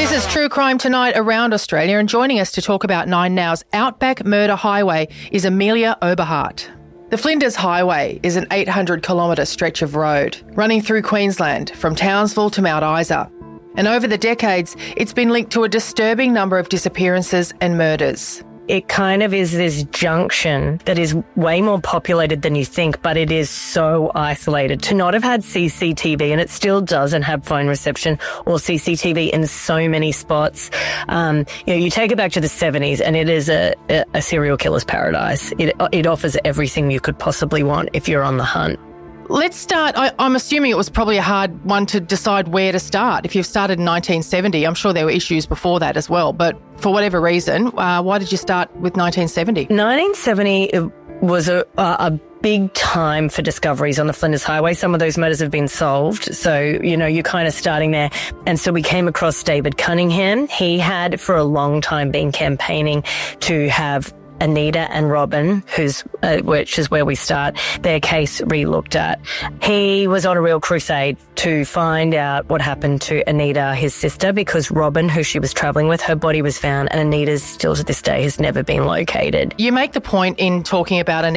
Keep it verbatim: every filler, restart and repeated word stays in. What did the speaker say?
This is True Crime Tonight around Australia, and joining us to talk about Nine Now's Outback Murder Highway is Amelia Oberhardt. The Flinders Highway is an eight hundred kilometre stretch of road running through Queensland from Townsville to Mount Isa. And over the decades, it's been linked to a disturbing number of disappearances and murders. It kind of is this junction that is way more populated than you think, but it is so isolated. To not have had C C T V, and it still doesn't have phone reception or C C T V in so many spots. Um, you know, you take it back to the seventies and it is a, a serial killer's paradise. It, it offers everything you could possibly want if you're on the hunt. Let's start. I, I'm assuming it was probably a hard one to decide where to start. If you've started in nineteen seventy, I'm sure there were issues before that as well. But for whatever reason, uh, why did you start with nineteen seventy? nineteen seventy was a, a big time for discoveries on the Flinders Highway. Some of those murders have been solved. So, you know, you're kind of starting there. And so we came across David Cunningham. He had for a long time been campaigning to have Anita and Robin, who's uh, which is where we start, their case re-looked at. He was on a real crusade to find out what happened to Anita, his sister, because Robin, who she was travelling with, her body was found, and Anita's still to this day has never been located. You make the point in talking about Anita